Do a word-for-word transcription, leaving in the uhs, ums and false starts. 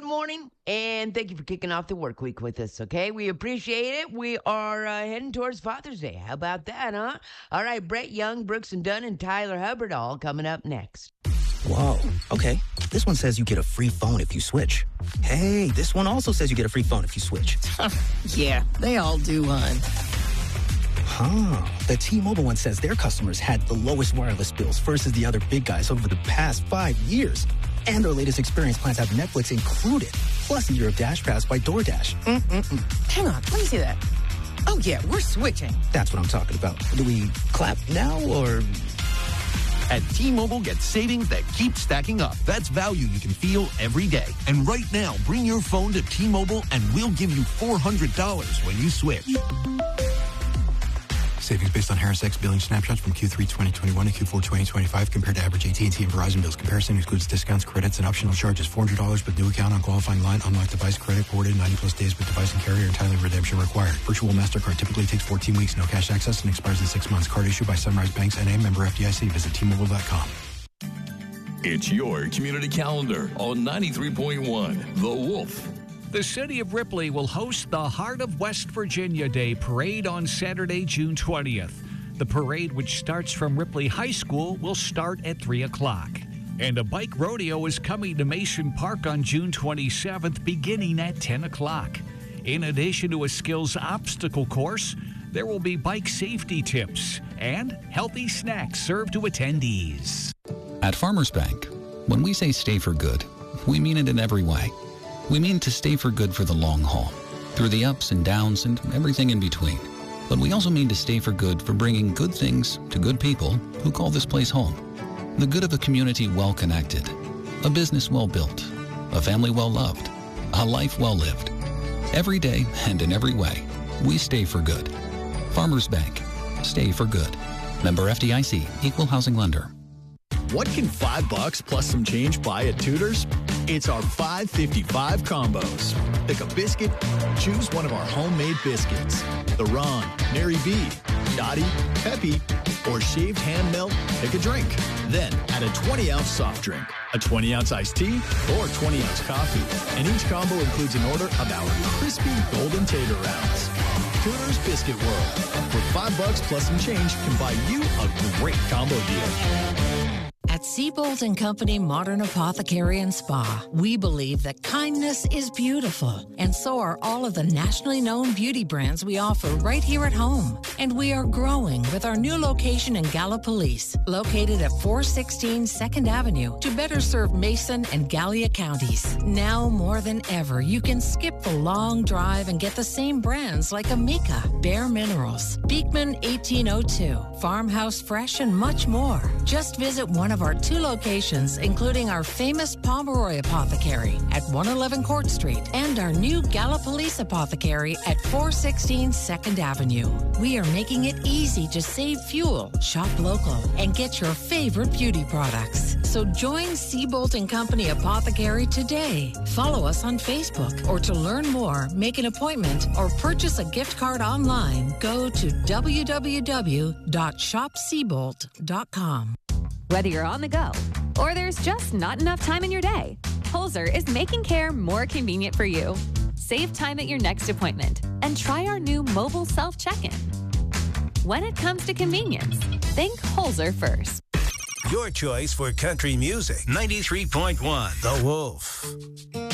morning, and thank you for kicking off the work week with us, okay? We appreciate it. We are uh, heading towards Father's Day. How about that, huh? All right, Brett Young, Brooks and Dunn, and Tyler Hubbard all coming up next. Whoa, okay. This one says you get a free phone if you switch. Hey, this one also says you get a free phone if you switch. Yeah, they all do, hon. Huh. The T-Mobile one says their customers had the lowest wireless bills versus the other big guys over the past five years. And their latest experience plans have Netflix included, plus a year of Dash Pass by DoorDash. Mm-mm-mm. Hang on, let me see that. Oh, yeah, we're switching. That's what I'm talking about. Do we clap now, or... At T-Mobile, get savings that keep stacking up. That's value you can feel every day. And right now, bring your phone to T-Mobile and we'll give you four hundred dollars when you switch. Savings based on Harris X billing snapshots from Q three twenty twenty-one to Q four twenty twenty-five compared to average A T and T and Verizon bills. Comparison excludes discounts, credits, and optional charges. four hundred dollars with new account on qualifying line. Unlocked device credit forwarded ninety plus days with device and carrier, and timely redemption required. Virtual MasterCard typically takes fourteen weeks. No cash access and expires in six months. Card issued by Sunrise Banks N A, member F D I C. Visit T Mobile dot com. It's your community calendar on ninety-three point one The Wolf. The city of Ripley will host the Heart of West Virginia Day Parade on Saturday, June twentieth. The parade, which starts from Ripley High School, will start at three o'clock. And a bike rodeo is coming to Mason Park on June twenty-seventh, beginning at ten o'clock. In addition to a skills obstacle course, there will be bike safety tips and healthy snacks served to attendees. At Farmers Bank, when we say stay for good, we mean it in every way. We mean to stay for good for the long haul, through the ups and downs and everything in between. But we also mean to stay for good for bringing good things to good people who call this place home. The good of a community well connected, a business well built, a family well loved, a life well lived. Every day and in every way, we stay for good. Farmers Bank. Stay for good. Member F D I C. Equal housing lender. What can five bucks plus some change buy at Tudor's? It's our five fifty-five combos. Pick a biscuit, choose one of our homemade biscuits. The Ron, Mary B, Dottie, Peppy, or shaved hand melt, pick a drink. Then add a twenty ounce soft drink, a twenty ounce iced tea, or twenty ounce coffee. And each combo includes an order of our crispy golden tater rounds. Tudor's Biscuit World. For five bucks plus some change, can buy you a great combo deal. At Seabolt and Company Modern Apothecary and Spa, we believe that kindness is beautiful, and so are all of the nationally known beauty brands we offer right here at home. And we are growing with our new location in Gallipolis, located at four sixteen second Avenue, to better serve Mason and Gallia counties. Now more than ever, you can skip the long drive and get the same brands like Amica, Bare Minerals, Beekman eighteen oh two, Farmhouse Fresh, and much more. Just visit one of our two locations, including our famous Pomeroy Apothecary at one eleven Court Street and our new Gallipolis Apothecary at four sixteen second Avenue. We are making it easy to save fuel, shop local, and get your favorite beauty products. So join Seabolt and Company Apothecary today. Follow us on Facebook, or to learn more, make an appointment, or purchase a gift card online, go to w w w dot shop seabolt dot com. Whether you're on the go or there's just not enough time in your day, Holzer is making care more convenient for you. Save time at your next appointment and try our new mobile self-check-in. When it comes to convenience, think Holzer first. Your choice for country music. ninety-three point one The Wolf.